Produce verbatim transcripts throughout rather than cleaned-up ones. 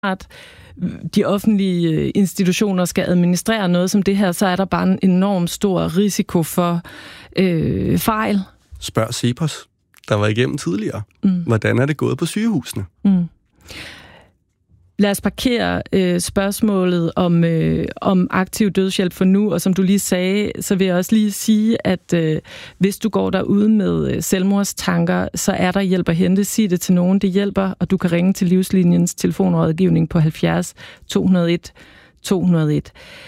at de offentlige institutioner skal administrere noget som det her, så er der bare en enorm stor risiko for øh, fejl. Spørg Cepos, der var igennem tidligere. Mm. Hvordan er det gået på sygehusene? Mm. Lad os parkere øh, spørgsmålet om, øh, om aktiv dødshjælp for nu, og som du lige sagde, så vil jeg også lige sige, at øh, hvis du går derude med øh, selvmordstanker, så er der hjælp at hente. Sig det til nogen, det hjælper, og du kan ringe til Livslinjens telefonrådgivning på halvfjerds to hundrede og en to hundrede og en.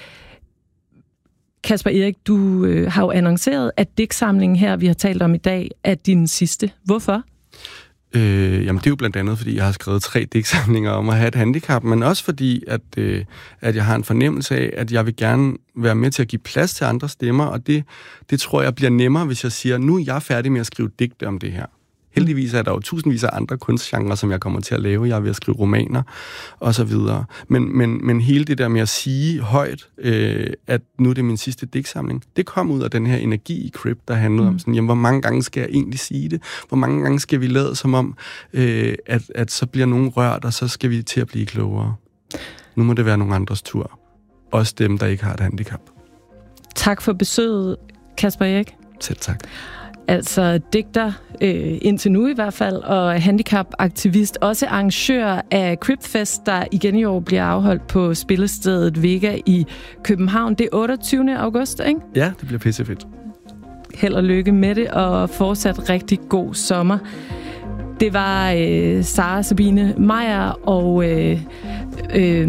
Kasper Erik, du øh, har jo annonceret, at digtsamlingen her, vi har talt om i dag, er din sidste. Hvorfor? Øh, jamen det er jo blandt andet, fordi jeg har skrevet tre digtsamlinger om at have et handicap, men også fordi, at, øh, at jeg har en fornemmelse af, at jeg vil gerne være med til at give plads til andre stemmer, og det, det tror jeg bliver nemmere, hvis jeg siger, nu er jeg færdig med at skrive digte om det her. Heldigvis er der jo tusindvis af andre kunstgenre, som jeg kommer til at lave. Jeg er ved at skrive romaner og så videre. Men, men, men hele det der med at sige højt, øh, at nu er det min sidste digtsamling, det kom ud af den her energi i Crip, der handlede mm. om sådan, jamen, hvor mange gange skal jeg egentlig sige det? Hvor mange gange skal vi lade som om, øh, at, at så bliver nogen rørt, og så skal vi til at blive klogere. Nu må det være nogen andres tur. Også dem, der ikke har et handicap. Tak for besøget, Kasper Erik. Selv tak. Altså digter, øh, indtil nu i hvert fald, og handicapaktivist, også arrangør af Cripfest, der igen i år bliver afholdt på spillestedet Vega i København. Det er otteogtyvende august, ikke? Ja, det bliver pissefedt. Held og lykke med det, og fortsat rigtig god sommer. Det var øh, Sara Sabine Meyer og øh, øh,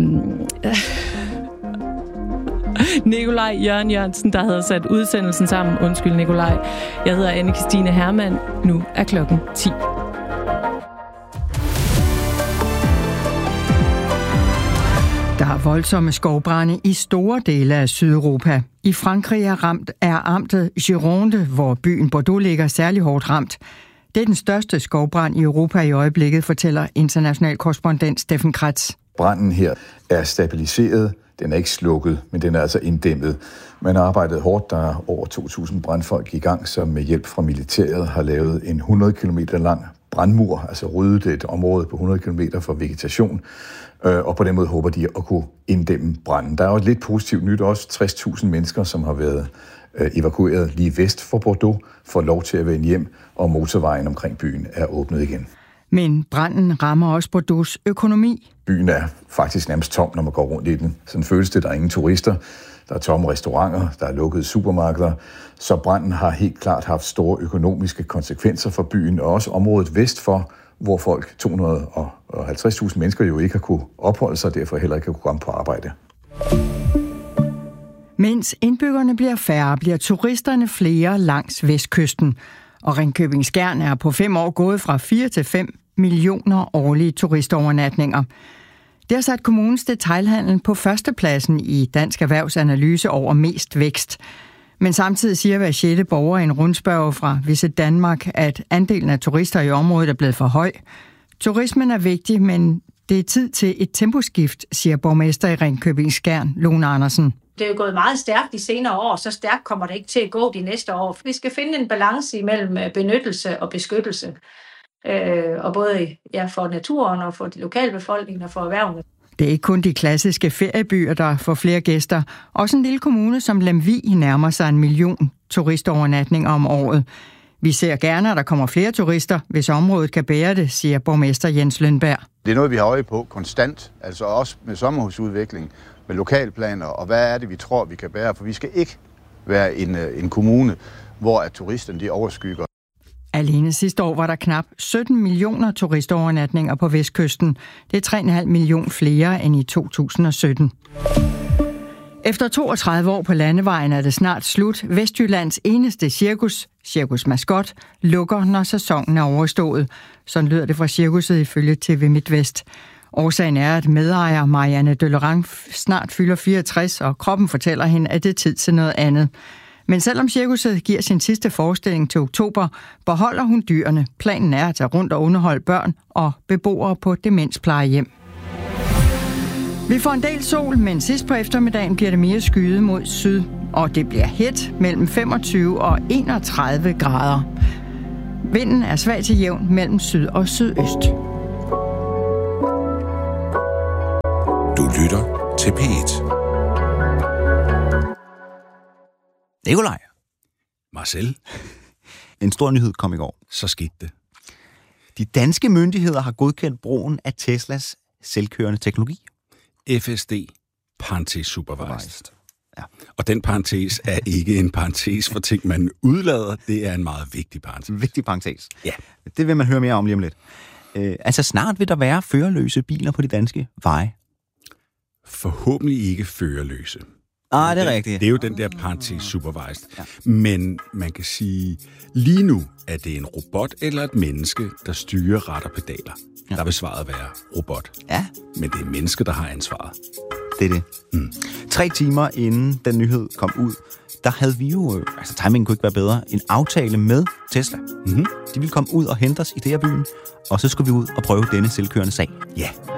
Nikolaj Jørgen Jørgensen, der havde sat udsendelsen sammen. Undskyld, Nikolaj. Jeg hedder Anne-Kristine Hermann. Nu er klokken ti. Der er voldsomme skovbrande i store dele af Sydeuropa. I Frankrig er ramt er amtet Gironde, hvor byen Bordeaux ligger, særlig hårdt ramt. Det er den største skovbrand i Europa i øjeblikket, fortæller international korrespondent Steffen Kretz. Branden her er stabiliseret. Den er ikke slukket, men den er altså inddæmmet. Man har arbejdet hårdt. Der er over to tusind brandfolk i gang, som med hjælp fra militæret har lavet en hundrede kilometer lang brandmur, altså ryddet et område på hundrede kilometer for vegetation, og på den måde håber de at kunne inddæmme branden. Der er jo et lidt positivt nyt også. tres tusind mennesker, som har været evakueret lige vest for Bordeaux, får lov til at vende hjem, og motorvejen omkring byen er åbnet igen. Men branden rammer også Bordeaux' økonomi. Byen er faktisk nærmest tom, når man går rundt i den. Sådan føles det, der er ingen turister. Der er tomme restauranter, der er lukkede supermarkeder. Så branden har helt klart haft store økonomiske konsekvenser for byen, og også området vest for, hvor folk, to hundrede og halvtreds tusind mennesker, jo ikke har kunne opholde sig, og derfor heller ikke har kunne komme på arbejde. Mens indbyggerne bliver færre, bliver turisterne flere langs vestkysten. Og Ringkøbing-Skjern er på fem år gået fra fire til fem millioner årlige turistovernatninger. Det har sat kommunens detailhandel på førstepladsen i Dansk Erhvervsanalyse over mest vækst. Men samtidig siger hver sjette borger i en rundspørge fra Visit Danmark, at andelen af turister i området er blevet for høj. Turismen er vigtig, men det er tid til et temposkift, siger borgmester i Ringkøbing-Skjern, Lone Andersen. Det er jo gået meget stærkt de senere år, så stærkt kommer det ikke til at gå de næste år. Vi skal finde en balance imellem benyttelse og beskyttelse. Øh, og både ja, for naturen og for de lokalbefolkninger og for erhvervene. Det er ikke kun de klassiske feriebyer, der får flere gæster. Også en lille kommune som Lemvig nærmer sig en million turistovernatninger om året. Vi ser gerne, at der kommer flere turister, hvis området kan bære det, siger borgmester Jens Lønberg. Det er noget, vi har øje på konstant, altså også med sommerhusudvikling, med lokalplaner, og hvad er det, vi tror, vi kan bære? For vi skal ikke være en, en kommune, hvor at turisterne de overskygger. Alene sidste år var der knap sytten millioner turistovernatninger på Vestkysten. Det er tre komma fem millioner flere end i to tusind og sytten. Efter toogtredive år på landevejen er det snart slut. Vestjyllands eneste cirkus, Cirkus Mascot, lukker, når sæsonen er overstået. Sådan lyder det fra cirkuset ifølge T V MidtVest. Årsagen er, at medejer Marianne Døllerang snart fylder fireogtres, og kroppen fortæller hende, at det er tid til noget andet. Men selvom cirkuset giver sin sidste forestilling til oktober, beholder hun dyrene. Planen er at tage rundt og underholde børn og beboere på demensplejehjem. Vi får en del sol, men sidst på eftermiddagen bliver det mere skyet mod syd, og det bliver hedt mellem femogtyve og enogtredive grader. Vinden er svag til jævn mellem syd og sydøst. Du lytter til P et. Nikolaj. Marcel. En stor nyhed kom i går. Så skete det. De danske myndigheder har godkendt brugen af Teslas selvkørende teknologi. F S D, parentes supervised. Ja. Og den parentes er ikke en parentes for ting, man udlader. Det er en meget vigtig parentes. En vigtig parentes. Ja. Det vil man høre mere om lige om lidt. Øh, altså snart vil der være førerløse biler på de danske veje. Forhåbentlig ikke førerløse. Ah, det er rigtigt. Det er jo den der parentes supervised. Ja. Men man kan sige, lige nu er det en robot eller et menneske, der styrer ret og pedaler. Ja. Der vil svaret være robot. Ja. Men det er menneske, der har ansvaret. Det er det. Mm. Tre timer inden den nyhed kom ud, der havde vi jo, altså timingen kunne ikke være bedre, en aftale med Tesla. Mm-hmm. De ville komme ud og hente os i D R-byen, og så skulle vi ud og prøve denne selvkørende sag. Ja.